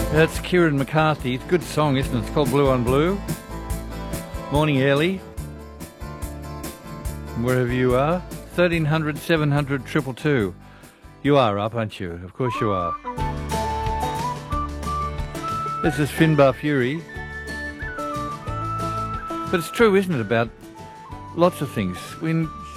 That's Kieran McCarthy. It's a good song, isn't it? It's called Blue on Blue. Morning, Ellie. Wherever you are. 1300 700 222. You are up, aren't you? Of course you are. This is Finbar Fury. But it's true, isn't it, about lots of things. When